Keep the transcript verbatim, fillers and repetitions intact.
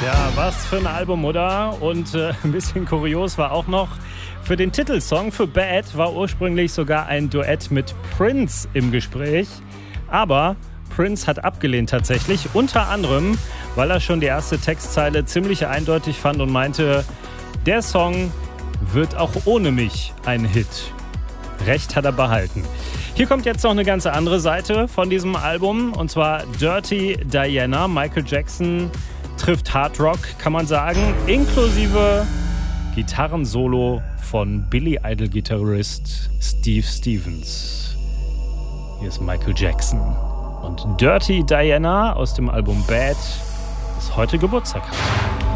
Ja, was für ein Album, oder? Und äh, ein bisschen kurios war auch noch, für den Titelsong, für Bad, war ursprünglich sogar ein Duett mit Prince im Gespräch. Aber Prince hat abgelehnt tatsächlich, unter anderem, weil er schon die erste Textzeile ziemlich eindeutig fand und meinte, der Song wird auch ohne mich ein Hit. Recht hat er behalten. Hier kommt jetzt noch eine ganz andere Seite von diesem Album, und zwar Dirty Diana. Michael Jackson trifft Hard Rock, kann man sagen, inklusive Gitarrensolo von Billy Idol-Gitarrist Steve Stevens. Hier ist Michael Jackson und Dirty Diana aus dem Album Bad, das heute Geburtstag hat.